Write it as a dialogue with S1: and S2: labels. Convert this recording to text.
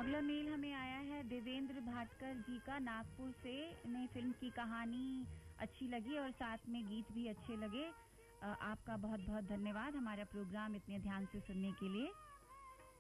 S1: अगला मेल हमें आया है देवेंद्र भाटकर जी का, नागपुर से। इन्हें फिल्म की कहानी अच्छी लगी और साथ में गीत भी अच्छे लगे। आपका बहुत बहुत धन्यवाद हमारा प्रोग्राम इतने ध्यान से सुनने के लिए।